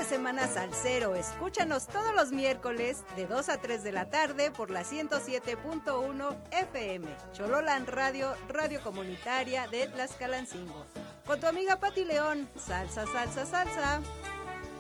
semana salsero. Escúchanos todos los miércoles de 2 a 3 de la tarde por la 107.1 FM. Chololan Radio, radio comunitaria de Tlaxcalancingo. Con tu amiga Pati León. Salsa, salsa, salsa.